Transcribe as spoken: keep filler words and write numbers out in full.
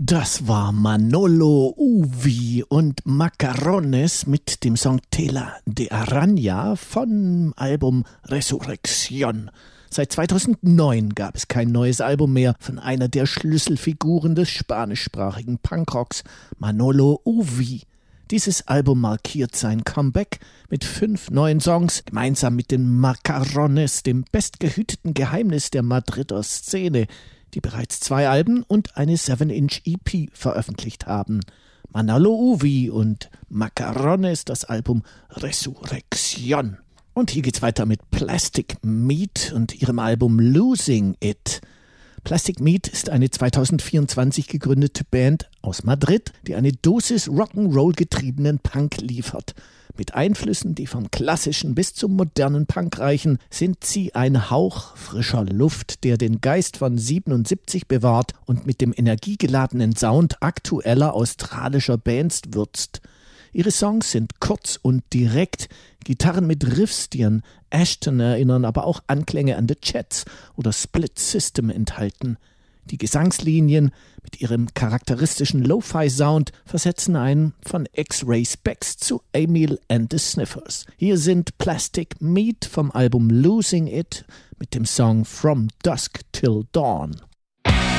Das war Manolo Uvi und Macarrones mit dem Song Tela de Araña vom Album Resurrección. Seit zweitausendneun gab es kein neues Album mehr von einer der Schlüsselfiguren des spanischsprachigen Punkrocks, Manolo Uvi. Dieses Album markiert sein Comeback mit fünf neuen Songs, gemeinsam mit den Macarrones, dem bestgehüteten Geheimnis der Madrider Szene, die bereits zwei Alben und eine seven inch E P veröffentlicht haben. Manolo Uvi und Macarrones, das Album Resurrección. Und hier geht's weiter mit Plastic Meat und ihrem Album Losing It. Plastic Meat ist eine zweitausendvierundzwanzig gegründete Band aus Madrid, die eine Dosis Rock'n'Roll getriebenen Punk liefert. Mit Einflüssen, die vom klassischen bis zum modernen Punk reichen, sind sie ein Hauch frischer Luft, der den Geist von siebenundsiebzig bewahrt und mit dem energiegeladenen Sound aktueller australischer Bands würzt. Ihre Songs sind kurz und direkt, Gitarren mit Riffs, die an Ashton erinnern, aber auch Anklänge an The Chats oder Split System enthalten. Die Gesangslinien mit ihrem charakteristischen Lo-Fi-Sound versetzen einen von X-Ray Spex zu Emil and the Sniffers. Hier sind Plastic Meat vom Album Losing It mit dem Song From Dusk Till Dawn.